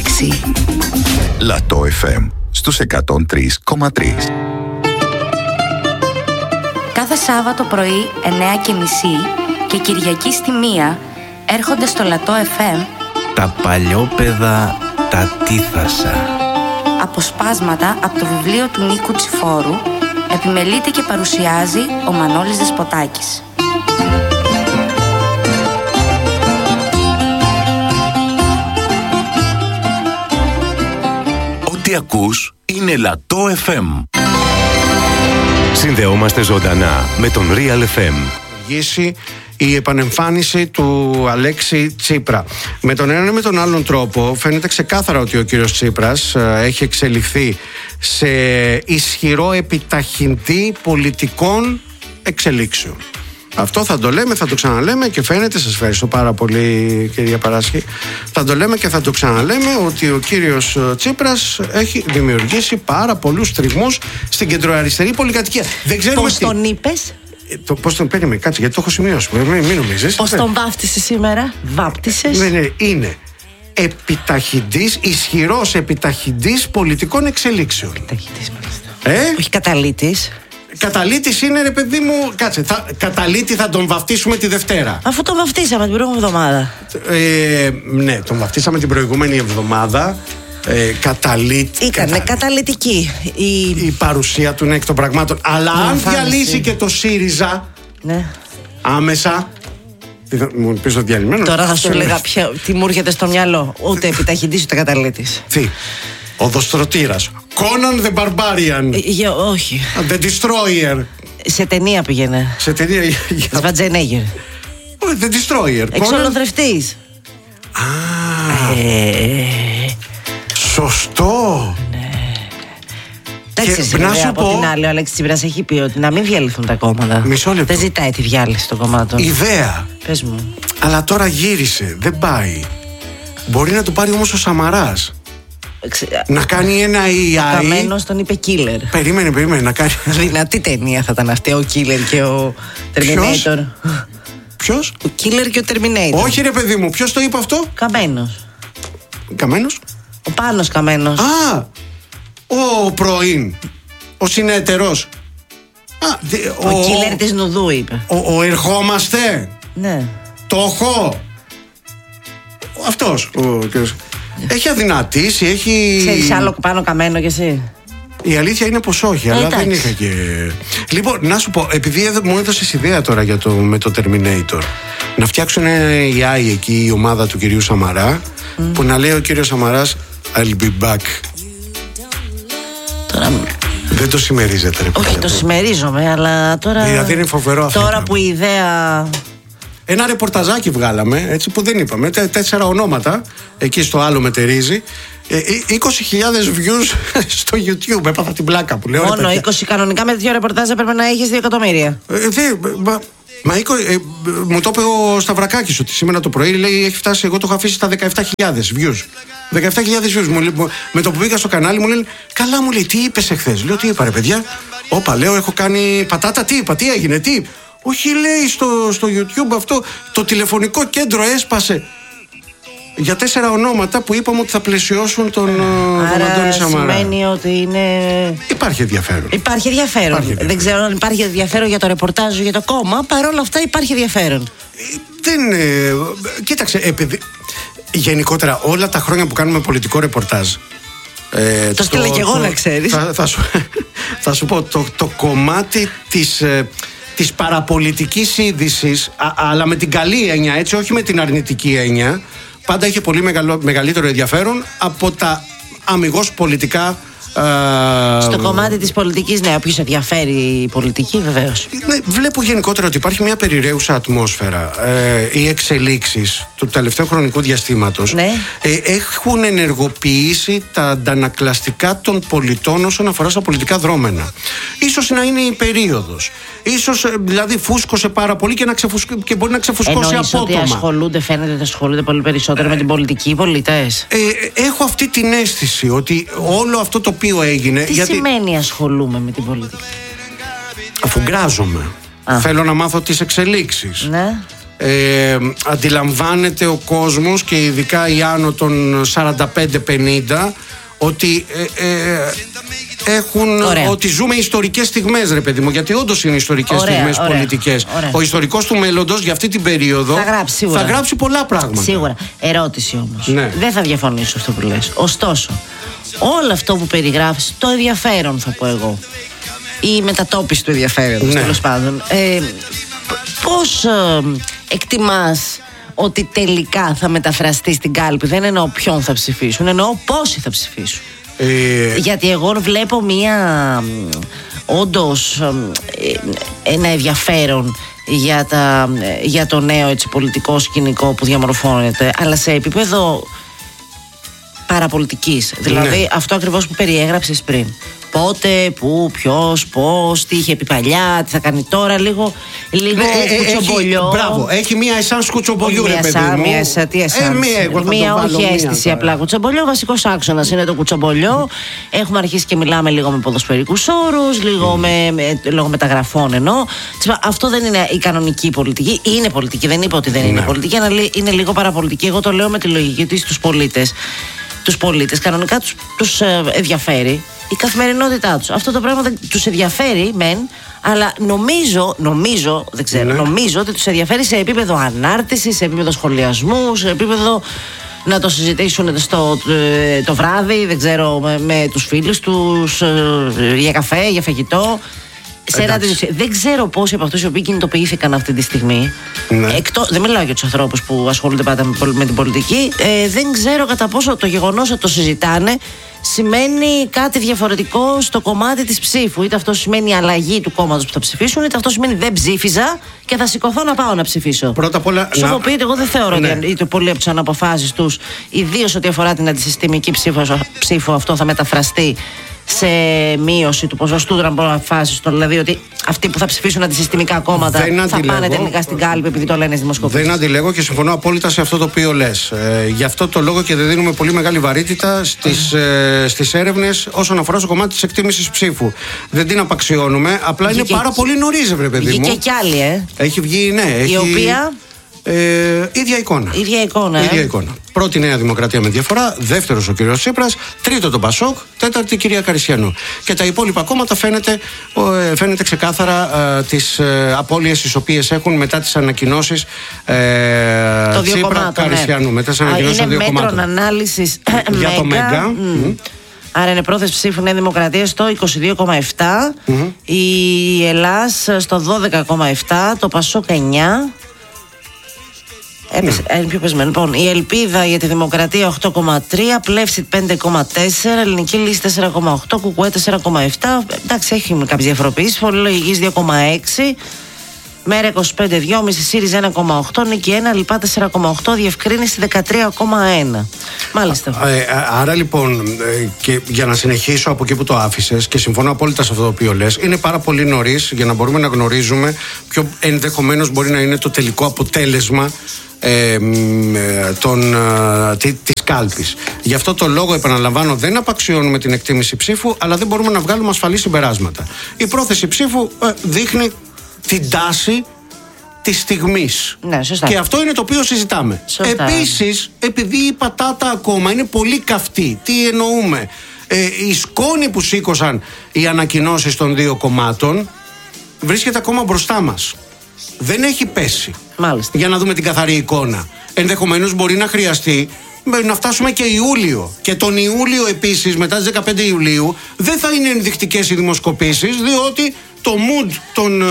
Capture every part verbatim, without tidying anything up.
Αλέξη. Λατό εφ εμ στους εκατόν τρία κόμμα τρία. Κάθε Σάββατο πρωί εννιά και μισή και Κυριακή στη μία έρχονται στο Λατό εφ εμ τα παλιόπαιδα τα τίθασα. Αποσπάσματα από το βιβλίο του Νίκου Τσιφόρου. Επιμελείται και παρουσιάζει ο Μανώλης Δεσποτάκης. Ό,τι ακούς είναι Λατό εφ εμ. Συνδεόμαστε ζωντανά με τον Real εφ εμ. Η επανεμφάνιση του Αλέξη Τσίπρα. Με τον έναν ή με τον άλλον τρόπο φαίνεται ξεκάθαρα ότι ο κύριος Τσίπρας έχει εξελιχθεί σε ισχυρό επιταχυντή πολιτικών εξελίξεων. Αυτό θα το λέμε, θα το ξαναλέμε και φαίνεται, σας ευχαριστώ πάρα πολύ κυρία Παράσχη, θα το λέμε και θα το ξαναλέμε ότι ο κύριος Τσίπρας έχει δημιουργήσει πάρα πολλούς τριγμούς στην κεντροαριστερή πολυκατοικία. Δεν ξέρουμε πώς τι... τον είπες? Το, πώς τον παίρνει, κάτσε, γιατί το έχω σημειώσει. Μην, μην νομίζεις. Πώς τον βάφτισες σήμερα? Βάπτισες? Ναι, ναι, είναι επιταχυντής, ισχυρός επιταχυντής πολιτικών εξελίξεων. Επιταχυντής, μάλιστα. Ε? Όχι καταλήτης. Καταλήτης είναι, ρε παιδί μου, κάτσε, θα, καταλήτη θα τον βαφτίσουμε τη Δευτέρα. Αφού τον βαφτίσαμε την προηγούμενη εβδομάδα. Ε, ναι, τον βαφτίσαμε την προηγούμενη εβδομάδα. Ε, καταλήτη, Ήτανε κατα... καταλυτική η... η παρουσία του, ναι, εκ των πραγμάτων. Αλλά αν διαλύσει και το ΣΥΡΙΖΑ, ναι, άμεσα. Μου πεις το διαλυμένο. Τώρα θα σου λέγα ποια, τι μου έρχεται στο μυαλό. Ούτε επιταχυντής ούτε καταλήτης. Τι? Οδοστρωτήρας. Conan the Barbarian. Ε, όχι. The Destroyer. Σε ταινία πήγαινε. Σε ταινία. Σβατζενέγερ. The Destroyer. Εξολοθρευτής. Α, ε... σωστό. Ναι. Εντάξει, να σου από πω... την άλλη, ο Αλέξης Τσίπρας έχει πει ότι να μην διαλυθούν τα κόμματα. Μισό λεπτό. Δεν ζητάει τη διάλυση των κομμάτων. Ιδέα. Πες μου. Αλλά τώρα γύρισε. Δεν πάει. Μπορεί να το πάρει όμως ο Σαμαράς. Ξε... Να κάνει ένα ι άι. Ο Καμένος τον είπε Killer. Περίμενε, περίμενε να κάνει. Δυνατή ταινία θα ήταν αυτή, ο Killer και ο Terminator. Ποιος? Ο Killer και ο Terminator. Όχι ρε παιδί μου, ποιος το είπε αυτό? Καμένος. Καμένος? Ο Πάνος Καμένος. Α, ο πρώην. Ο συνεταιρός. Α, δε, ο, ο Killer της Νουδού είπε. Ο, ο ερχόμαστε. Ναι. Το έχω. Αυτός ο κύριος. Έχει αδυνατήσει, έχει... Ξέρεις άλλο πάνω Καμένο κι εσύ? Η αλήθεια είναι πως όχι, ε, αλλά εντάξει. δεν είχα και... Λοιπόν, να σου πω, επειδή μου έδωσες ιδέα τώρα για το, με το Terminator, να φτιάξουν ένα ι άι εκεί η ομάδα του κυρίου Σαμαρά, mm. που να λέει ο κύριος Σαμαράς I'll be back. Τώρα... Δεν το συμμερίζεται, ρε παιδί. Όχι, το συμμερίζομαι, αλλά τώρα... Δηλαδή είναι φοβερό αυτό. Τώρα που η ιδέα... Ένα ρεπορταζάκι βγάλαμε, έτσι, που δεν είπαμε, τε, τέσσερα ονόματα, εκεί στο άλλο μετερίζει, ε, είκοσι χιλιάδες views στο YouTube, έπαθα την πλάκα που λέω. Μόνο είκοσι κανονικά, με δύο ρεπορτάζ έπρεπε να έχεις δύο εκατομμύρια. Ε, δε, μα, μα είκο, ε, μου το είπε ο Σταυρακάκης ότι σήμερα το πρωί λέει έχει φτάσει, εγώ το έχω αφήσει στα δεκαεπτά χιλιάδες views. δεκαεπτά χιλιάδες views. Μου, με το που πήγα στο κανάλι μου λένε, καλά μου λέει, τι είπες εχθές? Λέω, τι είπα ρε παιδιά? Όπα, λέω, έχω κάνει πατάτα, τι είπα, τι έγινε, τι? Όχι, λέει, στο, στο YouTube αυτό το τηλεφωνικό κέντρο έσπασε για τέσσερα ονόματα που είπαμε ότι θα πλαισιώσουν τον, τον Αντώνη Σαμαρά. Σημαίνει ότι είναι... Υπάρχει ενδιαφέρον. Υπάρχει ενδιαφέρον. Υπάρχει ενδιαφέρον. Δεν ξέρω αν υπάρχει ενδιαφέρον για το ρεπορτάζ για το κόμμα. Παρ' όλα αυτά υπάρχει ενδιαφέρον. Δεν... Ε, κοίταξε, επειδή γενικότερα όλα τα χρόνια που κάνουμε πολιτικό ρεπορτάζ, Ε, το στείλα και εγώ, να ξέρεις. Θα, θα, σου, θα σου πω, το, το κομμάτι της... Ε, της παραπολιτικής είδησης, α, αλλά με την καλή έννοια, έτσι, όχι με την αρνητική έννοια, πάντα είχε πολύ μεγαλό, μεγαλύτερο ενδιαφέρον από τα αμιγώς πολιτικά. Α, στο κομμάτι της πολιτικής, ναι, όποιος ενδιαφέρει η πολιτική, βεβαίως. Ναι, βλέπω γενικότερα ότι υπάρχει μια περιραίουσα ατμόσφαιρα. Ε, οι εξελίξεις του τελευταίου χρονικού διαστήματος, ναι, ε, έχουν ενεργοποιήσει τα αντανακλαστικά των πολιτών όσον αφορά στα πολιτικά δρόμενα. Ίσως να είναι η περίοδος. Ίσως δηλαδή φούσκωσε πάρα πολύ και, να ξεφουσκ... και μπορεί να ξεφουσκώσει εννοείς απότομα. Ότι ασχολούνται, φαίνεται ότι ασχολούνται πολύ περισσότερο ε, με την πολιτική οι πολίτες. Ε, έχω αυτή την αίσθηση ότι όλο αυτό το οποίο έγινε. Τι γιατί... σημαίνει ασχολούμαι με την πολιτική? Αφουγκράζομαι. Α. Θέλω να μάθω τις εξελίξεις. Ναι. ε, αντιλαμβάνεται ο κόσμος και ειδικά οι άνω των σαράντα πέντε πενήντα ότι ε, ε, έχουν, ότι ζούμε ιστορικές στιγμές, ρε παιδί μου, γιατί όντως είναι ιστορικές ωραία, στιγμές ωραία, πολιτικές. Ωραία. Ο ιστορικός του μέλλοντος για αυτή την περίοδο θα γράψει, θα γράψει πολλά πράγματα. Σίγουρα. Ερώτηση όμως. Ναι. Δεν θα διαφωνήσω αυτό που λες. Ωστόσο, όλο αυτό που περιγράφεις, το ενδιαφέρον θα πω εγώ, η μετατόπιση του ενδιαφέροντος, ναι. τέλος πάντων, ε, πώς ε, εκτιμάς ότι τελικά θα μεταφραστεί στην κάλπη? Δεν εννοώ ποιον θα ψηφίσουν, εννοώ πόσοι θα ψηφίσουν. Ε... Γιατί εγώ βλέπω μία όντως ένα ενδιαφέρον για, τα, για το νέο έτσι, πολιτικό σκηνικό που διαμορφώνεται, αλλά σε επίπεδο παραπολιτικής. Δηλαδή ναι. αυτό ακριβώς που περιέγραψες πριν. Πότε, πού, ποιος, πώς, τι είχε πει παλιά, τι θα κάνει τώρα, λίγο, λίγο ε, κουτσομπολιό. Έχει, μπράβο, έχει μία εσάνς κουτσομπολιού, ρε παιδί μου. Μία εσάνς, τι εσάνς. Ε, μία, εγώ μία όχι μία αίσθηση μία, απλά κουτσομπολιό. Βασικός άξονας είναι το κουτσομπολιό. Έχουμε αρχίσει και μιλάμε λίγο με ποδοσφαιρικούς όρους, λίγο mm. με, με, λόγω μεταγραφών εννοώ. Αυτό δεν είναι η κανονική πολιτική. Είναι πολιτική, δεν είπα ότι δεν είναι ναι. πολιτική, αλλά είναι λίγο παραπολιτική. Εγώ το λέω με τη λογική ότι στους πολίτες. Τους πολίτες κανονικά τους, τους ε, ενδιαφέρει η καθημερινότητά τους. Αυτό το πράγμα δεν τους ενδιαφέρει μεν, αλλά νομίζω, νομίζω, δεν ξέρω, ναι. νομίζω ότι τους ενδιαφέρει σε επίπεδο ανάρτησης, σε επίπεδο σχολιασμού, σε επίπεδο να το συζητήσουν στο, ε, το βράδυ, δεν ξέρω, με, με τους φίλους τους, ε, για καφέ, για φαγητό. Σε ένα, δεν ξέρω πόσοι από αυτούς οι οποίοι κινητοποιήθηκαν αυτή τη στιγμή, ναι. εκτός, δεν μιλάω για τους ανθρώπους που ασχολούνται πάντα με την πολιτική, ε, δεν ξέρω κατά πόσο το γεγονός ότι το συζητάνε σημαίνει κάτι διαφορετικό στο κομμάτι της ψήφου. Είτε αυτό σημαίνει αλλαγή του κόμματος που θα ψηφίσουν, είτε αυτό σημαίνει δεν ψήφιζα και θα σηκωθώ να πάω να ψηφίσω. Πρώτα απ' όλα. Σοφοποιείται, εγώ δεν θεωρώ ναι. ότι είτε πολλοί από τις αναποφάσεις τους, ιδίως ό,τι αφορά την αντισυστημική ψήφο, ψήφο, αυτό θα μεταφραστεί σε μείωση του ποσοστού δραμποφάσεις, δηλαδή ότι αυτοί που θα ψηφίσουν αντισυστημικά κόμματα θα πάνε τελικά στην κάλπη επειδή το λένε στις δημοσκοπήσεις. Δεν αντιλέγω και συμφωνώ απόλυτα σε αυτό το οποίο λες. Ε, γι' αυτό το λόγο και δεν δίνουμε πολύ μεγάλη βαρύτητα στις, ε, στις έρευνες όσον αφορά στο κομμάτι της εκτίμησης ψήφου. Δεν την απαξιώνουμε, απλά βγήκε είναι πάρα πολύ νωρίς, βρε παιδί μου. Βγήκε κι άλλη, ε. Έχει βγει, ναι. Έχει... Η οποία. Ε, ίδια εικόνα. Ίδια εικόνα, ε. ίδια εικόνα. Πρώτη Νέα Δημοκρατία με διαφορά, δεύτερος ο κύριος Τσίπρας, τρίτο το Πασόκ, τέταρτη η κυρία Καρισιανού. Και τα υπόλοιπα κόμματα φαίνεται, φαίνεται ξεκάθαρα ε, τις ε, απώλειες τις οποίες έχουν μετά τις ανακοινώσεις ε, Τσίπρα κομμάτων, Καρισιανού. Ναι. Μετά τις ανακοινώσεις των δύο κομμάτων. Είναι μέτρων ανάλυσης για το Μέγκα. Mm. Mm. Άρα είναι πρόθεση ψήφου Νέα Δημοκρατία στο είκοσι δύο κόμμα επτά, mm-hmm. η Ελλάς στο δώδεκα κόμμα επτά, το Πασόκ εννιά. Έπεσε, ναι. Είναι πιο πεσμένο. Λοιπόν, η Ελπίδα για τη Δημοκρατία οκτώ κόμμα τρία, Πλεύσιτ πέντε κόμμα τέσσερα, Ελληνική Λύση τέσσερα κόμμα οκτώ, Κουκουέ τέσσερα κόμμα επτά. Εντάξει, έχει κάποιες διαφοροποιήσεις. Φορολογικής δύο κόμμα έξι, Μέρα είκοσι πέντε κόμμα δυόμισι, ΣΥΡΙΖΑ ένα κόμμα οκτώ, Νίκη ένα, ΛΥΠΑ τέσσερα κόμμα οκτώ, Διευκρίνηση δεκατρία κόμμα ένα. Μάλιστα. Ε, άρα λοιπόν, ε, και για να συνεχίσω από εκεί που το άφησες, και συμφωνώ απόλυτα σε αυτό το οποίο λες, είναι πάρα πολύ νωρίς για να μπορούμε να γνωρίζουμε ποιο ενδεχομένως μπορεί να είναι το τελικό αποτέλεσμα Ε, τον, τη, της κάλπης. Γι' αυτό το λόγο, επαναλαμβάνω, δεν απαξιώνουμε την εκτίμηση ψήφου, αλλά δεν μπορούμε να βγάλουμε ασφαλή συμπεράσματα. Η πρόθεση ψήφου ε, δείχνει την τάση της στιγμής. Ναι, σωστά. Και αυτό είναι το οποίο συζητάμε. Σωστά. Επίσης, επειδή η πατάτα ακόμα είναι πολύ καυτή, τι εννοούμε? Ε, η σκόνη που σήκωσαν οι ανακοινώσεις των δύο κομμάτων βρίσκεται ακόμα μπροστά μας. Δεν έχει πέσει. Μάλιστα. Για να δούμε την καθαρή εικόνα. Ενδεχομένως μπορεί να χρειαστεί να φτάσουμε και Ιούλιο. Και τον Ιούλιο επίσης, μετά τις δεκαπέντε Ιουλίου, δεν θα είναι ενδεικτικές οι δημοσκοπήσεις, διότι το mood των,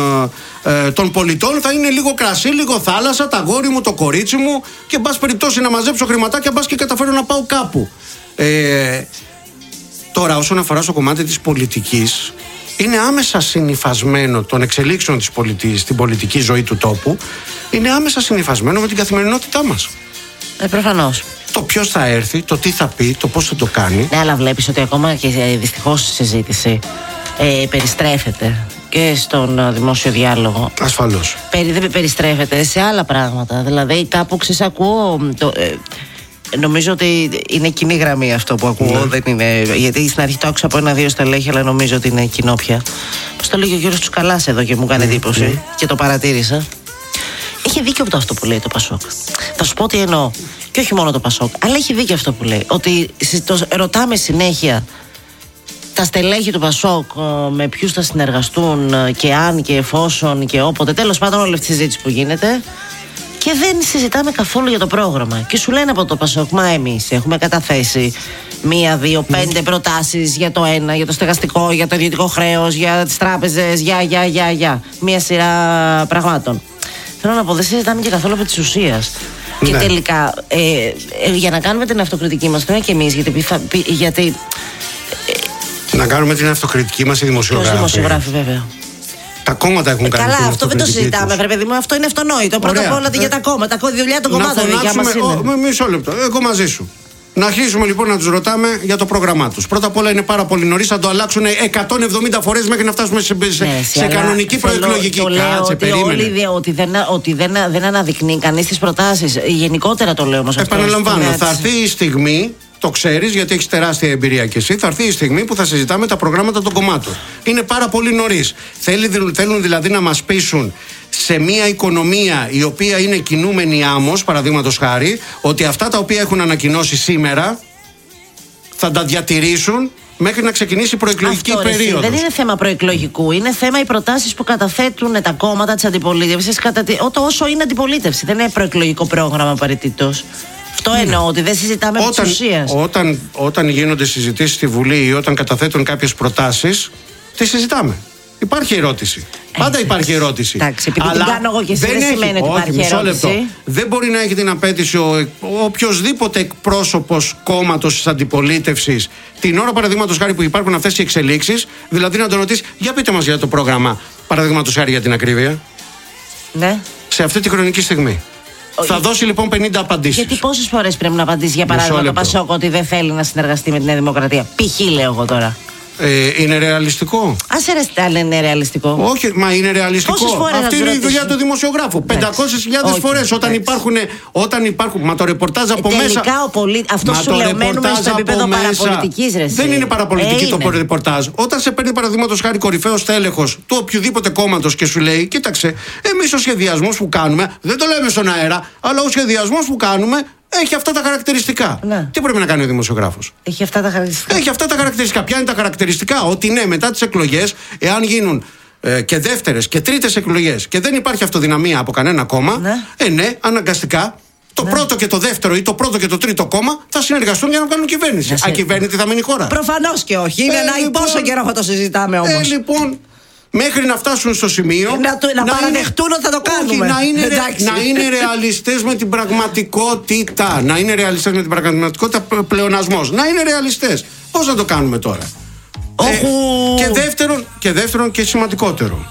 ε, των πολιτών θα είναι λίγο κρασί, λίγο θάλασσα, τα γόρι μου, το κορίτσι μου, και μπας περιπτώσει να μαζέψω χρηματάκια, μπας και καταφέρω να πάω κάπου. Ε, τώρα, όσον αφορά στο κομμάτι της πολιτικής, είναι άμεσα συνυφασμένο των εξελίξεων της πολιτικής, στην πολιτική ζωή του τόπου, είναι άμεσα συνυφασμένο με την καθημερινότητά μας. Ε, προφανώς. Το ποιος θα έρθει, το τι θα πει, το πώς θα το κάνει. Ναι, αλλά βλέπεις ότι ακόμα και δυστυχώς η συζήτηση ε, περιστρέφεται και στον δημόσιο διάλογο. Ασφαλώς. Περι, δεν περιστρέφεται σε άλλα πράγματα. Δηλαδή, κάπου ξεσακούω. Το, ε, Νομίζω ότι είναι κοινή γραμμή αυτό που ακούω. Ναι. Δεν είναι, γιατί στην αρχή το άκουσα από ένα-δύο στελέχη, αλλά νομίζω ότι είναι κοινό πια. Πώς το λέγει ο κύριος Τσουκαλάς εδώ και μου έκανε εντύπωση, ναι. Και το παρατήρησα. Έχει δίκιο από αυτό που λέει το Πασόκ. Θα σου πω τι εννοώ. Και όχι μόνο το Πασόκ, αλλά έχει δίκιο αυτό που λέει. Ότι το ρωτάμε συνέχεια τα στελέχη του Πασόκ με ποιους θα συνεργαστούν και αν και εφόσον και όποτε. Τέλος πάντων, όλη αυτή η συζήτηση που γίνεται. Και δεν συζητάμε καθόλου για το πρόγραμμα. Και σου λένε από το Πασόκ, μα εμείς έχουμε καταθέσει μία, δύο, πέντε προτάσεις για το ένα, για το στεγαστικό, για το ιδιωτικό χρέος, για τις τράπεζες, για, για, για, για. Μία σειρά πραγμάτων. Θέλω να πω, δεν συζητάμε και καθόλου από τη ουσία. Ναι. Και τελικά, ε, ε, για να κάνουμε την αυτοκριτική μας, τώρα και εμείς, γιατί. Πιθα, πι, γιατί ε, να κάνουμε την αυτοκριτική μας οι δημοσιογράφοι. Οι δημοσιογράφοι, βέβαια. Τα κόμματα έχουν κάνει. Καλά, αυτό δεν το συζητάμε, βρε παιδί μου, αυτό είναι αυτονόητο. Πρώτα απ' όλα για τα κόμματα, τη δουλειά των κομμάτων. Να μισό λεπτό, εγώ μαζί σου. Να αρχίσουμε λοιπόν να τους ρωτάμε για το πρόγραμμά τους. Πρώτα απ' όλα είναι πάρα πολύ νωρίς, θα το αλλάξουν εκατόν εβδομήντα φορές μέχρι να φτάσουμε σε, σε, ναι, σε κανονική προεκλογική. Το λέω Κάτσε, ότι, όλοι, ότι, δεν, ότι δεν, δεν αναδεικνύει κανείς τις προτάσεις. Γενικότερα το λέω όμως. Επαναλαμβάνω, θα έρθει η στιγμή. Το ξέρεις γιατί έχεις τεράστια εμπειρία κι εσύ. Θα έρθει η στιγμή που θα συζητάμε τα προγράμματα των κομμάτων. Είναι πάρα πολύ νωρίς. Θέλουν δηλαδή να μας πείσουν σε μια οικονομία η οποία είναι κινούμενη άμμος, παραδείγματος χάρη, ότι αυτά τα οποία έχουν ανακοινώσει σήμερα θα τα διατηρήσουν μέχρι να ξεκινήσει η προεκλογική αυτό, περίοδος. Δεν είναι θέμα προεκλογικού. Είναι θέμα οι προτάσεις που καταθέτουν τα κόμματα της αντιπολίτευσης κατα... όσο είναι αντιπολίτευση. Δεν είναι προεκλογικό πρόγραμμα απαραίτητος. Αυτό εννοώ, ότι δεν συζητάμε επί της ουσίας. Όταν, όταν γίνονται συζητήσεις στη Βουλή ή όταν καταθέτουν κάποιες προτάσεις, τι συζητάμε. Υπάρχει ερώτηση. Ε, Πάντα υπάρχει ερώτηση. Εντάξει, επειδή την κάνω εγώ και εσύ δεν, δεν σημαίνει ότι υπάρχει όχι, ερώτηση. Λεπτό. Δεν μπορεί να έχει την απέτηση ο, ο οποιοσδήποτε εκπρόσωπος κόμματος της αντιπολίτευσης την ώρα, παραδείγματος χάρη, που υπάρχουν αυτές οι εξελίξεις, δηλαδή να τον ρωτήσει, για πείτε μας για το πρόγραμμα, παραδείγματος χάρη για την ακρίβεια. Ναι. Σε αυτή τη χρονική στιγμή. Θα δώσει λοιπόν πενήντα απαντήσεις. Γιατί πόσες φορές πρέπει να απαντήσει, για παράδειγμα, το Πασόκ ότι δεν θέλει να συνεργαστεί με τη Νέα Δημοκρατία. Π.χ. λέω εγώ τώρα. Ε, είναι ρεαλιστικό. Άσε ρε, αν είναι ρεαλιστικό. Όχι, μα είναι ρεαλιστικό. Αυτή είναι η δουλειά του δημοσιογράφου. πεντακόσιες χιλιάδες φορές όταν υπάρχουν, όταν υπάρχουν. Μα το ρεπορτάζ από ε, μέσα. Τελικά ο πολί... Αυτό σου λέω, μένουμε στο επίπεδο παραπολιτικής, ρε. Δεν είναι παραπολιτική ε, το ρεπορτάζ. Όταν σε παίρνει παραδείγματος χάρη κορυφαίος τέλεχος του οποιοδήποτε κόμματος και σου λέει, κοίταξε, εμείς ο σχεδιασμός που κάνουμε, δεν το λέμε στον αέρα, αλλά ο σχεδιασμός που κάνουμε έχει αυτά τα χαρακτηριστικά. Ναι. Τι πρέπει να κάνει ο δημοσιογράφος? Έχει αυτά τα χαρακτηριστικά. Έχει αυτά τα χαρακτηριστικά. Ποια είναι τα χαρακτηριστικά? Ότι ναι, μετά τις εκλογές, εάν γίνουν ε, και δεύτερες και τρίτες εκλογές και δεν υπάρχει αυτοδυναμία από κανένα κόμμα, ναι, ε, ναι αναγκαστικά το ναι. πρώτο και το δεύτερο ή το πρώτο και το τρίτο κόμμα θα συνεργαστούν για να κάνουν κυβέρνηση. Σε... Ακυβέρνητη θα μείνει η χώρα. Προφανώς και όχι. Είναι ε, ένα λοιπόν, πόσο καιρό θα το συζητάμε όμως. Ε, λοιπόν, μέχρι να φτάσουν στο σημείο να, το, να, να παραδεχτούν ότι θα το κάνουμε. Όχι, να, είναι ρε, να είναι ρεαλιστές με την πραγματικότητα. Να είναι ρεαλιστές με την πραγματικότητα, πλεονασμός. Να είναι ρεαλιστές. Πώς θα το κάνουμε τώρα? Ε, και, δεύτερον, και δεύτερον και σημαντικότερο,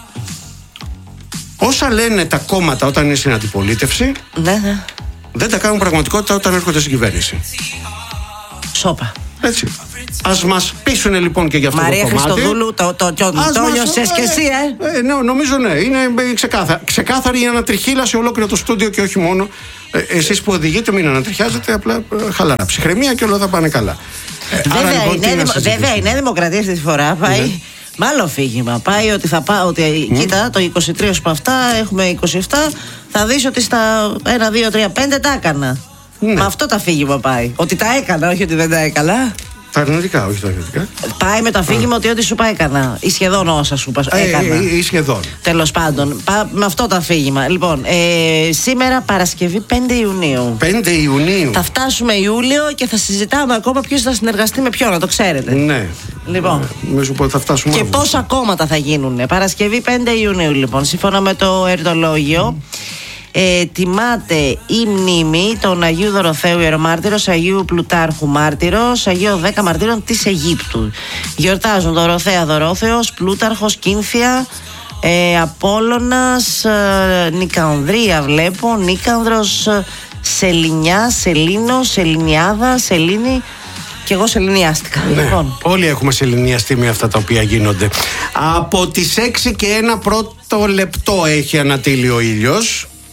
όσα λένε τα κόμματα όταν είναι στην αντιπολίτευση, ναι, ναι, δεν τα κάνουν πραγματικότητα όταν έρχονται στην κυβέρνηση. Σόπα. Έτσι. Ας μας πείσουν λοιπόν και για αυτό Μαρία το κομμάτι. Μαρία Χριστοδούλου, το, το, το, το νιώσες και εσύ, ε. ε ναι, νομίζω ναι, είναι ξεκάθαρα. Ξεκάθαρη η ανατριχύλαση ολόκληρο το στούντιο και όχι μόνο. Ε, εσείς που οδηγείτε, μην ανατριχιάζετε, απλά ε, χαλαρά. Ψυχραιμία και όλα θα πάνε καλά. Ε, βέβαια, άρα, λοιπόν, η νέα, βέβαια η Νέα Δημοκρατία αυτή τη φορά πάει. Ναι. Με άλλο αφήγημα. Πάει ότι θα πάει. Ότι, mm. Κοίτα, το είκοσι τρία από αυτά έχουμε είκοσι επτά. Θα δεις ότι στα ένα, δύο, τρία, πέντε τα έκανα. Ναι. Με αυτό το αφήγημα πάει. Ότι τα έκανα, όχι ότι δεν τα έκανα. Τα αρνητικά, όχι τα αρνητικά. Πάει με το αφήγημα ότι ό,τι σου πάει έκανα. Ή σχεδόν όσα σου έκανα. Ή σχεδόν. Τέλος πάντων. Πά, με αυτό το αφήγημα. Λοιπόν, ε, σήμερα Παρασκευή πέντε Ιουνίου. πέντε Ιουνίου. Θα φτάσουμε Ιούλιο και θα συζητάμε ακόμα ποιος θα συνεργαστεί με ποιον, να το ξέρετε. Ναι. Λοιπόν. Μη σου πω ότι θα φτάσουμε. Και αύριο. Πόσα κόμματα θα γίνουν. Παρασκευή πέντε Ιουνίου, λοιπόν. Σύμφωνα με το ερτολόγιο. Mm. Ε, τιμάται η μνήμη των Αγίου Δωροθέου Ιερομάρτυρος, Αγίου Πλουτάρχου Μάρτυρος, Αγίου δέκα Μαρτύρων της Αιγύπτου. Γιορτάζουν Δωροθέα Δωρόθεος, Πλούταρχος, Κίνθια, ε, Απόλλωνας, ε, Νικανδρία βλέπω, Νίκανδρος, Σελινιά, Σελίνο, Σελινιάδα, Σελήνη. Και εγώ σεληνιάστηκα. Ναι, λοιπόν. Όλοι έχουμε σεληνιαστεί με αυτά τα οποία γίνονται. Από τις έξι και ένα πρώτο λεπτό έχει ανατείλει ο ήλιος.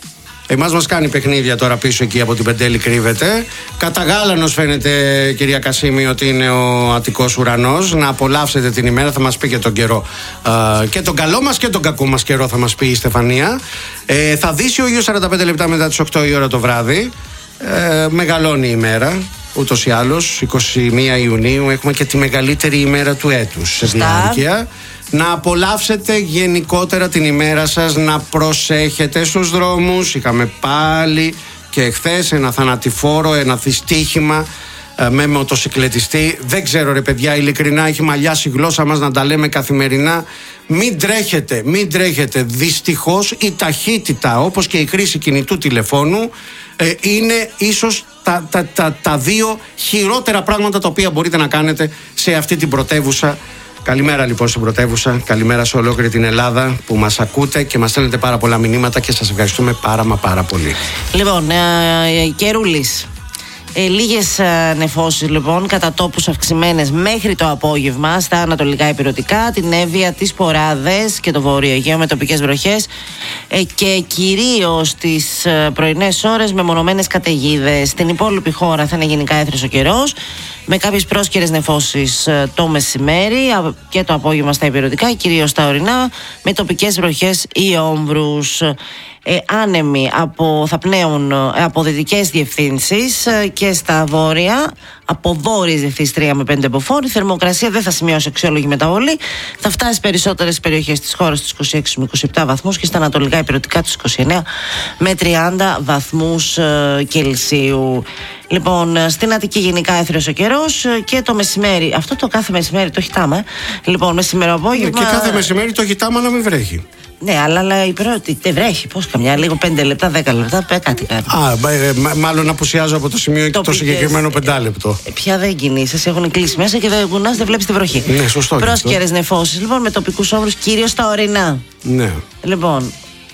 Εμάς μας κάνει παιχνίδια τώρα πίσω εκεί από την Πεντέλη κρύβεται. Κατά γάλανος φαίνεται, κυρία Κασίμη, ότι είναι ο Αττικός ουρανός. Να απολαύσετε την ημέρα, θα μας πει και τον καιρό. Ε, και τον καλό μας και τον κακό μας καιρό θα μας πει η Στεφανία. Ε, θα δύσει ο ήλιος σαράντα πέντε λεπτά μετά τις οκτώ η ώρα το βράδυ. Ε, μεγαλώνει η ημέρα. Ούτως ή άλλως, εικοστή πρώτη Ιουνίου έχουμε και τη μεγαλύτερη ημέρα του έτους σε διάρκεια. Να απολαύσετε γενικότερα την ημέρα σας, να προσέχετε στους δρόμους. Είχαμε πάλι και χθες ένα θανατηφόρο, ένα δυστύχημα με μοτοσυκλετιστή. Δεν ξέρω ρε παιδιά, ειλικρινά έχει μαλλιάσει η γλώσσα μας να τα λέμε καθημερινά. Μην τρέχετε, μην τρέχετε. Δυστυχώς η ταχύτητα, όπως και η χρήση κινητού τηλεφώνου, ε, είναι ίσως τα, τα, τα, τα δύο χειρότερα πράγματα τα οποία μπορείτε να κάνετε σε αυτή την πρωτεύουσα. Καλημέρα λοιπόν στην πρωτεύουσα, καλημέρα σε ολόκληρη την Ελλάδα που μας ακούτε και μας στέλνετε πάρα πολλά μηνύματα και σας ευχαριστούμε πάρα μα πάρα πολύ. Λοιπόν, ε, Κερούλης. Ε, λίγες ε, νεφώσεις λοιπόν κατά τόπους αυξημένες μέχρι το απόγευμα στα ανατολικά ηπειρωτικά, την Εύβοια, τις Ποράδες και το Βόρειο Αιγαίο με τοπικές βροχές ε, και κυρίως τις ε, πρωινές ώρες με μονομένες καταιγίδες. Στην υπόλοιπη χώρα θα είναι γενικά έθριος ο καιρός με κάποιες πρόσκαιρες νεφώσεις ε, το μεσημέρι α, και το απόγευμα στα ηπειρωτικά, κυρίως στα ορεινά με τοπικές βροχές ή όμβρους. Ε, άνεμοι από, θα πνέουν ε, από δυτικές διευθύνσεις ε, και στα βόρεια από βόρειες διευθύνσεις τρία με πέντε μποφόρ. Η θερμοκρασία δεν θα σημειώσει αξιόλογη μεταβολή, θα φτάσει σε περισσότερες περιοχές της χώρας στους είκοσι έξι με είκοσι επτά βαθμούς και στα ανατολικά ηπειρωτικά τους είκοσι εννέα με τριάντα βαθμούς ε, Κελσίου. Λοιπόν, στην Αττική γενικά έθριος ο καιρός και το μεσημέρι, αυτό το κάθε μεσημέρι το χιτάμε. Λοιπόν, μεσημέρι απόγευμα. Και κάθε μεσημέρι το χιτάμε να μην βρέχει. Ναι, αλλά, αλλά η πρώτη δεν βρέχει. Πώς καμιά, λίγο πέντε λεπτά, δέκα λεπτά, πέ, κάτι κάνει. Α, ε, μάλλον απουσιάζω από το σημείο και το, το συγκεκριμένο πεντάλεπτο. Ε, πια δεν κινείσαι, έχουν κλείσει μέσα και δεν κουνάς, δεν βλέπεις τη βροχή. Ναι, σωστό. Πρόσκαιρες νεφώσεις λοιπόν με τοπικούς όμβρους, κυρίως στα ορεινά. Ναι. Λοιπόν.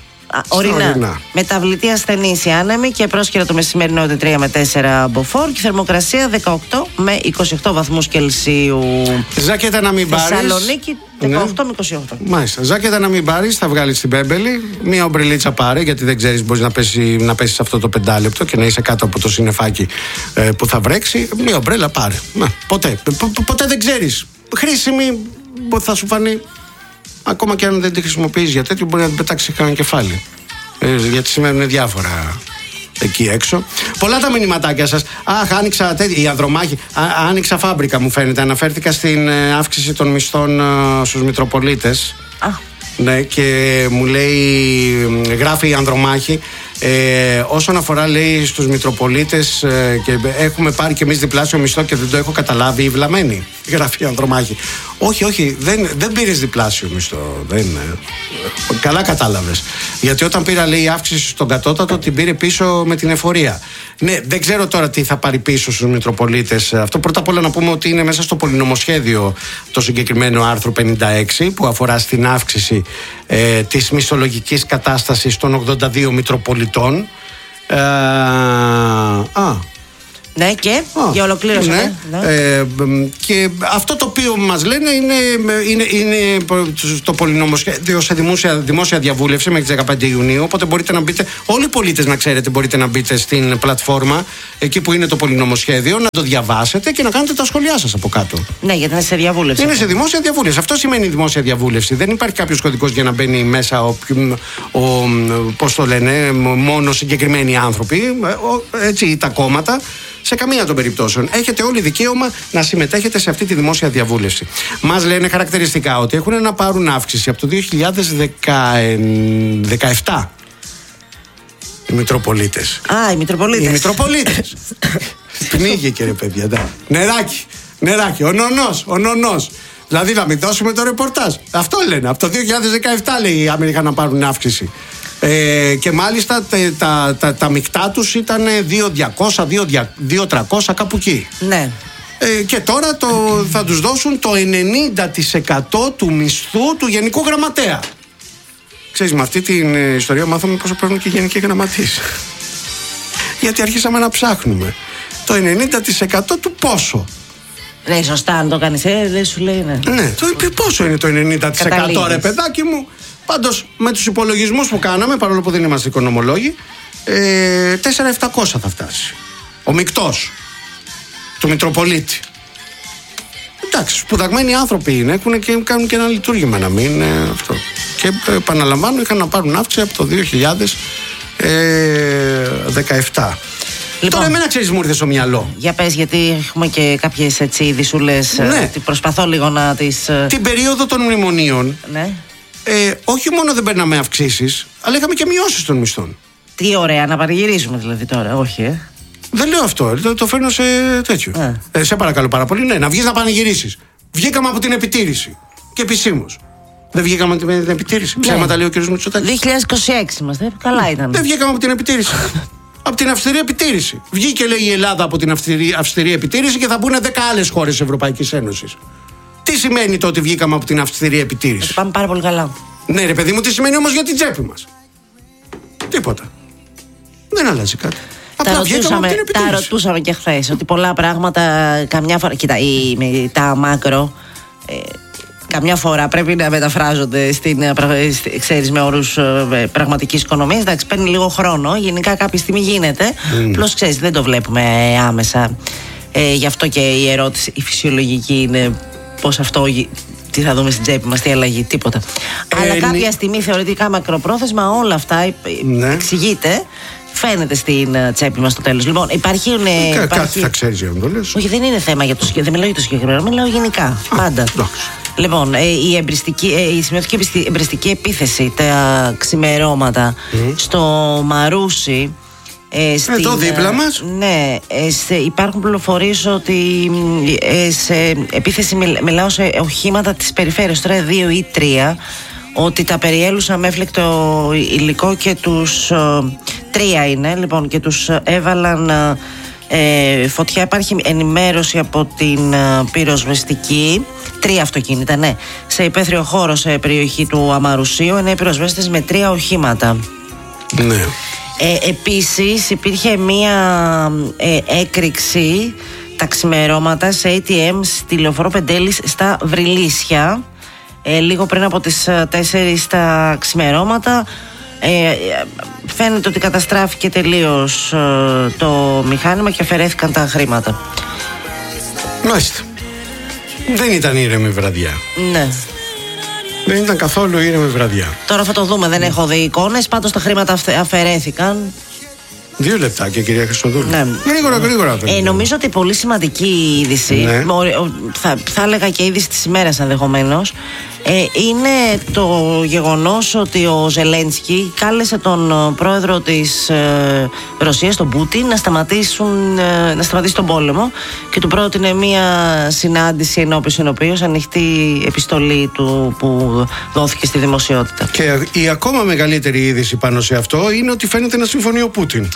Ορεινά. Μεταβλητή ασθενής η άνεμη και πρόσκαιρα το μεσημερινό τρία με τέσσερα μποφόρ και θερμοκρασία δεκαοκτώ με είκοσι οκτώ βαθμούς Κελσίου. Ζάκετα να μην πάρεις. Θεσσαλονίκη δεκαοκτώ με είκοσι οκτώ. Μάλιστα. Ζάκετα να μην πάρεις, θα βγάλεις την Πέμπελη. Μία ομπρελίτσα πάρε, γιατί δεν ξέρεις, μπορείς να πέσεις να πέσεις αυτό το πεντάλεπτο και να είσαι κάτω από το συννεφάκι ε, που θα βρέξει. Μία ομπρέλα πάρε. Να, ποτέ. Π, ποτέ δεν ξέρεις. Χρήσιμη θα σου φανεί. Ακόμα και αν δεν τη χρησιμοποιείς για τέτοιο, μπορεί να την πετάξει κανένα κεφάλι. Ε, γιατί σημαίνουν διάφορα εκεί έξω. Πολλά τα μηνυματάκια σας. Αχ, άνοιξα τέτοια. Η Ανδρομάχη. Α, άνοιξα φάμπρικα, μου φαίνεται. Αναφέρθηκα στην ε, αύξηση των μισθών ε, στους Μητροπολίτες. Α. Ναι, και μου λέει, γράφει η Ανδρομάχη. Ε, όσον αφορά, λέει, στους Μητροπολίτες ε, και έχουμε πάρει και εμείς διπλάσιο μισθό και δεν το έχω καταλάβει η βλαμμένη, γράφει η Ανδρομάχη. Όχι, όχι, δεν, δεν πήρες διπλάσιο μισθό. Δεν, ε, καλά κατάλαβες. Γιατί όταν πήρα, λέει, η αύξηση στον κατώτατο, την πήρε πίσω με την εφορία. Ναι, δεν ξέρω τώρα τι θα πάρει πίσω στους Μητροπολίτες. Αυτό πρώτα απ' όλα να πούμε ότι είναι μέσα στο πολυνομοσχέδιο το συγκεκριμένο άρθρο πενήντα έξι που αφορά στην αύξηση ε, της μισθολογικής κατάστασης των ογδόντα δύο Μητροπολιτών. Ε, α, Ναι, και, Α, για ολοκλήρωση. Ναι. Ναι. Ε, και αυτό το οποίο μας λένε είναι, είναι, είναι το πολυνομοσχέδιο σε δημόσια, δημόσια διαβούλευση μέχρι τις δεκαπέντε Ιουνίου. Οπότε μπορείτε να μπείτε, όλοι οι πολίτες να ξέρετε, μπορείτε να μπείτε στην πλατφόρμα εκεί που είναι το πολυνομοσχέδιο, να το διαβάσετε και να κάνετε τα σχόλιά σας από κάτω. Ναι, γιατί είναι σε διαβούλευση. Είναι σε δημόσια διαβούλευση. Αυτό σημαίνει δημόσια διαβούλευση. Δεν υπάρχει κάποιος κωδικός για να μπαίνει μέσα ο, ο, ο, πώς το λένε, μόνο συγκεκριμένοι άνθρωποι, έτσι, τα κόμματα. Σε καμία των περιπτώσεων. Έχετε όλοι δικαίωμα να συμμετέχετε σε αυτή τη δημόσια διαβούλευση. Μας λένε χαρακτηριστικά ότι έχουν να πάρουν αύξηση από το δύο χιλιάδες δεκαεπτά οι Μητροπολίτες. Α, οι Μητροπολίτες. Οι Μητροπολίτες. Πνίγηκε ρε παιδιά. Ναι. Νεράκι, νεράκι. Ο νονός, ο νονός. Δηλαδή να μην δώσουμε το ρεπορτάζ. Αυτό λένε. Από το δύο χιλιάδες δεκαεπτά λέει οι Αμερικανοί να πάρουν αύξηση. Ε, και μάλιστα τα, τα, τα, τα μεικτά τους ήταν δύο χιλιάδες διακόσια, δύο χιλιάδες τριακόσια κάπου εκεί. Ναι. Ε, και τώρα το, θα τους δώσουν το ενενήντα τοις εκατό του μισθού του Γενικού Γραμματέα. Ξέρεις, με αυτή την ιστορία μάθαμε πόσο παίρνουν και οι Γενικοί Γραμματείς. Γιατί αρχίσαμε να ψάχνουμε το ενενήντα τοις εκατό του πόσο. Ναι, σωστά, αν το κάνεις, ε, δεν σου λέει, ναι. Ναι, το, πόσο είναι το ενενήντα τοις εκατό ρε παιδάκι μου. Πάντως με τους υπολογισμούς που κάναμε, παρόλο που δεν είμαστε οικονομολόγοι, ε, τέσσερα χιλιάδες επτακόσια θα φτάσει. Ο μεικτός του Μητροπολίτη. Εντάξει, σπουδαγμένοι άνθρωποι είναι, έχουν και κάνουν και ένα λειτουργήμα, να μην είναι αυτό. Και επαναλαμβάνω, είχαν να πάρουν αύξηση από το δύο χιλιάδες δεκαεπτά. Λοιπόν, τώρα εμένα ξέρεις μου ήρθε στο μυαλό. Για πες, γιατί έχουμε και κάποιες έτσι ειδισούλες. Ναι. Προσπαθώ λίγο να τις... Την περίοδο των μνημονίων, ναι. ε, όχι μόνο δεν παίρναμε αυξήσεις, αλλά είχαμε και μειώσεις των μισθών. Τι ωραία, να πανηγυρίζουμε δηλαδή τώρα, όχι ε. Δεν λέω αυτό, το, το φέρνω σε τέτοιο. Ε. Ε, σε παρακαλώ πάρα πολύ, ναι, να βγεις να πανηγυρίσεις. Βγήκαμε από την επιτήρηση. Και επισήμως. Δεν βγήκαμε από την επιτήρηση. Ναι. Ψέματα λέει ο κ. Μητσοτάκης. δύο χιλιάδες είκοσι έξι είμαστε. Καλά ήταν. Δεν βγήκαμε από την επιτήρηση. Από την αυστηρή επιτήρηση. Βγήκε, λέει, η Ελλάδα από την αυστηρή, αυστηρή επιτήρηση και θα μπουν δέκα άλλες χώρες της Ευρωπαϊκής Ένωσης. Τι σημαίνει το ότι βγήκαμε από την αυστηρή επιτήρηση? Έτσι πάμε πάρα πολύ καλά. Ναι, ρε παιδί μου, τι σημαίνει όμως για την τσέπη μας? Τίποτα. Δεν αλλάζει κάτι. Τα ρωτούσαμε, τα ρωτούσαμε και χθες ότι πολλά πράγματα καμιά φορά. Κοίτα, η, τα μάκρο. Ε, Καμιά φορά πρέπει να μεταφράζονται στην, ξέρεις, με όρους πραγματικής οικονομίας. Εντάξει, παίρνει λίγο χρόνο. Γενικά κάποια στιγμή γίνεται. Απλώς mm. ξέρεις, δεν το βλέπουμε άμεσα. Ε, γι' αυτό και η ερώτηση, η φυσιολογική είναι πώς αυτό, τι θα δούμε στην τσέπη μας, τι αλλαγή, τίποτα. Ε, Αλλά κάποια στιγμή θεωρητικά μακροπρόθεσμα όλα αυτά ναι. εξηγείται. Φαίνεται στην τσέπη μας στο τέλος. Λοιπόν, υπάρχει. Ε, Κα, υπάρχει... Κάτι θα ξέρεις για να το λες. Όχι, δεν είναι θέμα για το συγκεκριμένο. Δεν μιλάω για το συγκεκριμένο, μιλάω γενικά. Α, πάντα. Εντάξει. Λοιπόν, η, εμπριστική, η σημειωτική εμπριστική επίθεση τα ξημερώματα mm. στο Μαρούσι. Ε, στην, Εδώ δίπλα μας. Ναι, ε, σε, υπάρχουν πληροφορίες ότι ε, σε επίθεση μιλ, μιλάω σε οχήματα της περιφέρειας, τώρα δύο ή τρία, ότι τα περιέλουσαν με έφλεκτο υλικό και τους ε, τρία είναι, λοιπόν, και τους έβαλαν ε, φωτιά. Υπάρχει ενημέρωση από την ε, πυροσβεστική, τρία αυτοκίνητα, ναι, σε υπαίθριο χώρο σε περιοχή του Αμαρουσίου, είναι πυροσβέστες με τρία οχήματα. Ναι. Ε, επίσης υπήρχε μία ε, έκρηξη τα ξημερώματα σε έι τι εμ στη Λεωφόρο Πεντέλης στα Βρυλίσια, ε, λίγο πριν από τις τέσσερις τα ξημερώματα. Ε, φαίνεται ότι καταστράφηκε τελείως ε, το μηχάνημα και αφαιρέθηκαν τα χρήματα. Μάλιστα. Δεν ήταν ήρεμη βραδιά. Ναι. Δεν ήταν καθόλου ήρεμη βραδιά. Τώρα θα το δούμε, δεν έχω δει εικόνες. Πάντως τα χρήματα αφαιρέθηκαν. Δύο λεπτάκια, κυρία Χριστοδούλου. Ναι. Γρήγορα, γρήγορα. Ε, νομίζω ότι πολύ σημαντική είδηση, ναι. θα, θα έλεγα και είδηση της ημέρας ενδεχομένως, ε, είναι το γεγονός ότι ο Ζελένσκι κάλεσε τον πρόεδρο της ε, Ρωσίας, τον Πούτιν, να, σταματήσουν, ε, να σταματήσει τον πόλεμο και του πρότεινε μια συνάντηση ενώπιον ενώπιος, ανοιχτή επιστολή του που δόθηκε στη δημοσιότητα. Και η ακόμα μεγαλύτερη είδηση πάνω σε αυτό είναι ότι φαίνεται να συμφωνεί ο Πούτιν.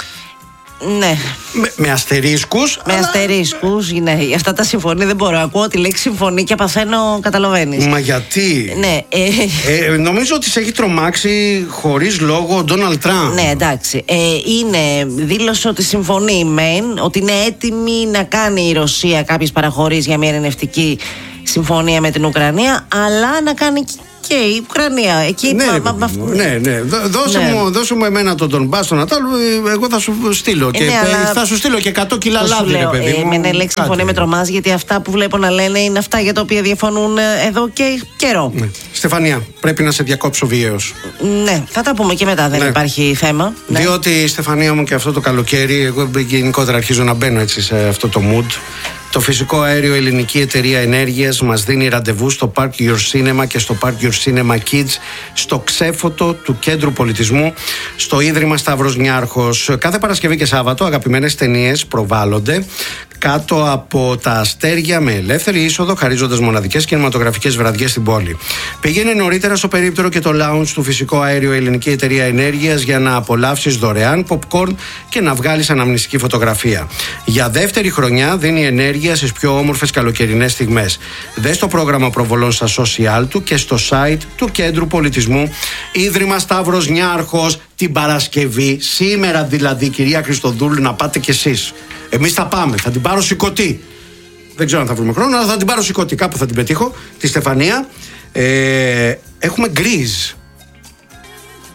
Ναι. Με, με αστερίσκους. Με αλλά... αστερίσκους, ναι. Αυτά τα συμφωνεί δεν μπορώ. Ακούω τη λέξη συμφωνεί και παθαίνω, καταλαβαίνεις. Μα γιατί? Ναι. Ε... Ε, νομίζω ότι σε έχει τρομάξει χωρίς λόγο ο Ντόναλντ Τραμπ. Ναι, εντάξει. Ε, είναι, δήλωσε ότι συμφωνεί μεν, ότι είναι έτοιμη να κάνει η Ρωσία κάποιες παραχωρήσεις για μια ειρηνευτική συμφωνία με την Ουκρανία, αλλά να κάνει και η Ουκρανία. Εκεί ναι, μα, μα, μα, ναι, ναι. Δώσε, ναι. Μου, δώσε μου εμένα τον Ντονμπάς στον Νατάλ, εγώ θα σου στείλω. Και, ναι, αλλά... Θα σου στείλω και εκατό κιλά λάδι, ρε παιδί μου. Με ένα λέξη συμφωνία με τρομάς, γιατί αυτά που βλέπω να λένε είναι αυτά για τα οποία διαφωνούν εδώ και καιρό. Ναι. Στεφανία, πρέπει να σε διακόψω βιαίως. Ναι, θα τα πούμε και μετά, δεν ναι. υπάρχει θέμα. Διότι, ναι. Στεφανία μου, και αυτό το καλοκαίρι, εγώ γενικότερα αρχίζω να μπαίνω έτσι σε αυτό το mood. Το φυσικό αέριο Ελληνική Εταιρεία Ενέργειας μας δίνει ραντεβού στο Park Your Cinema και στο Park Your Cinema Kids, στο ξέφωτο του Κέντρου Πολιτισμού, στο Ίδρυμα Σταύρος Νιάρχος. Κάθε Παρασκευή και Σάββατο αγαπημένες ταινίες προβάλλονται κάτω από τα αστέρια με ελεύθερη είσοδο, χαρίζοντας μοναδικές κινηματογραφικές βραδιές στην πόλη. Πήγαινε νωρίτερα στο περίπτερο και το lounge του Φυσικό Αέριο Ελληνική Εταιρεία Ενέργειας για να απολαύσεις δωρεάν popcorn και να βγάλεις αναμνηστική φωτογραφία. Για δεύτερη χρονιά δίνει ενέργεια στις πιο όμορφες καλοκαιρινές στιγμές. Δες το πρόγραμμα προβολών στα social του και στο site του Κέντρου Πολιτισμού. Ίδρυμα Σταύρος Νιάρχος, την Παρασκευή, σήμερα δηλαδή, κυρία Χριστοδούλου, να πάτε κι εσείς. Εμείς θα πάμε, θα την πάρω σηκωτή. Δεν ξέρω αν θα βρούμε χρόνο, αλλά θα την πάρω σηκωτή. Κάπου θα την πετύχω, τη Στεφανία. Ε, έχουμε γκριζ.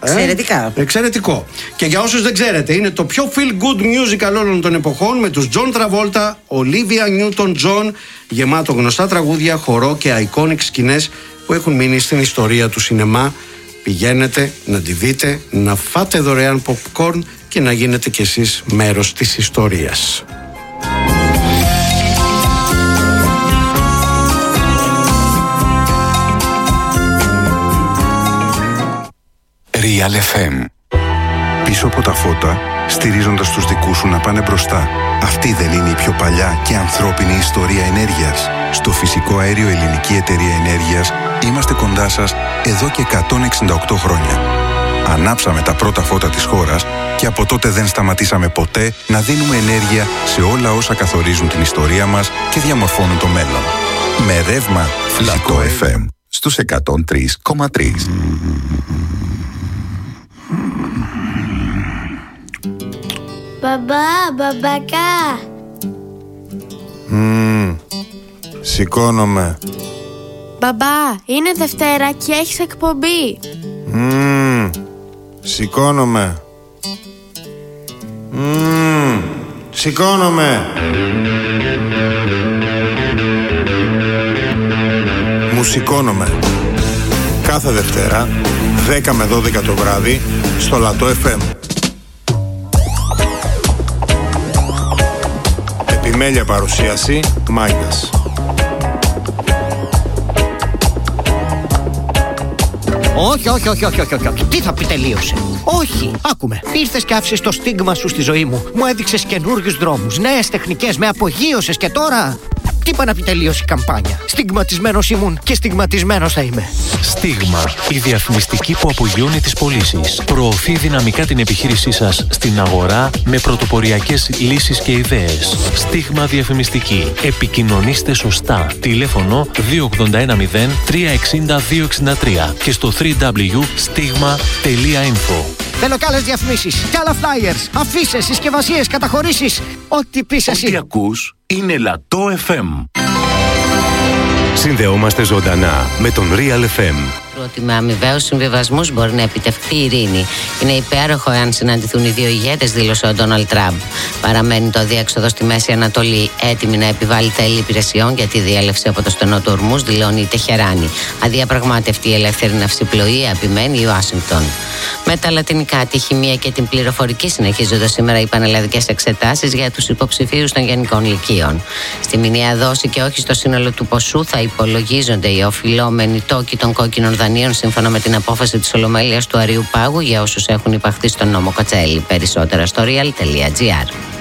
Εξαιρετικά. Ε, εξαιρετικό. Και για όσους δεν ξέρετε, είναι το πιο feel good musical όλων των εποχών, με τους John Travolta, Olivia Newton-John, γεμάτο γνωστά τραγούδια, χορό και iconic σκηνές που έχουν μείνει στην ιστορία του σινεμά. Πηγαίνετε να τη δείτε, να φάτε δωρεάν popcorn και να γίνετε κι εσείς μέρος της ιστορίας. Real εφ εμ. Πίσω από τα φώτα, στηρίζοντας τους δικούς σου να πάνε μπροστά. Αυτή δεν είναι η πιο παλιά και ανθρώπινη ιστορία ενέργειας? Στο Φυσικό Αέριο Ελληνική Εταιρεία Ενέργειας είμαστε κοντά σας εδώ και εκατόν εξήντα οκτώ χρόνια. Ανάψαμε τα πρώτα φώτα της χώρας και από τότε δεν σταματήσαμε ποτέ να δίνουμε ενέργεια σε όλα όσα καθορίζουν την ιστορία μας και διαμορφώνουν το μέλλον. Με ρεύμα Φυσικό εφ εμ στους εκατόν τρία κόμμα τρία. Μπαμπά, μπαμπακά. Μμμ, σηκώνομαι. Μπαμπά, είναι Δευτέρα και έχεις εκπομπή. Μμμ, σηκώνομαι. Μμμ, σηκώνομαι. Μου σηκώνομαι. Κάθε Δευτέρα, δέκα με δώδεκα το βράδυ, στο Λατό εφ εμ. Επιμέλεια παρουσίαση, Μάγκας. Όχι, όχι, όχι, όχι, όχι, όχι, όχι. Τι θα πει τελείωσε? Όχι, άκουμε. Ήρθες και άφησες το στίγμα σου στη ζωή μου. Μου έδειξες καινούριους δρόμους, νέες τεχνικές, με απογείωσες και τώρα... Τι είπα να πει τελείωσε η καμπάνια? Στιγματισμένος ήμουν και στιγματισμένος θα είμαι. Στίγμα, η διαφημιστική που απογειώνει τις πωλήσεις. Προωθεί δυναμικά την επιχείρησή σας στην αγορά με πρωτοποριακές λύσεις και ιδέες. Στίγμα διαφημιστική. Επικοινωνήστε σωστά. Τηλέφωνο δύο οκτώ ένα μηδέν τρία εξήντα δύο εξήντα τρία και στο double-u double-u double-u τελεία stigma τελεία info. Θέλω κι άλλες διαφημίσεις, κι άλλα flyers, αφήσεις, συσκευασίες, καταχωρήσεις. Ό,τι πεις εσύ. Ό,τι ακούς είναι Λατό εφ εμ. Συνδεόμαστε ζωντανά με τον Real εφ εμ. Ότι με αμοιβαίους συμβιβασμούς μπορεί να επιτευχθεί η ειρήνη. Είναι υπέροχο εάν συναντηθούν οι δύο ηγέτες, δήλωσε ο Ντόναλντ Τραμπ. Παραμένει το αδιέξοδο στη Μέση Ανατολή, έτοιμη να επιβάλλει τέλη υπηρεσιών για τη διέλευση από το στενό του Ορμούζ, δηλώνει η Τεχεράνη. Αδιαπραγμάτευτη η ελεύθερη ναυσιπλοεία, επιμένει η Ουάσιγκτον. Με τα λατινικά, τη χημεία και την πληροφορική συνεχίζονται σήμερα οι πανελλαδικές εξετάσεις για τους υποψηφίους των γενικών λυκείων. Στη μηνιαία δόση και όχι στο σύνολο του ποσού θα υπολογίζονται οι οφειλόμενοι τόκοι των κόκκινων δανείων σύμφωνα με την απόφαση της Ολομέλειας του Αριού Πάγου για όσους έχουν υπαχθεί στον νόμο Κοτσέλη. Περισσότερα στο real τελεία gr.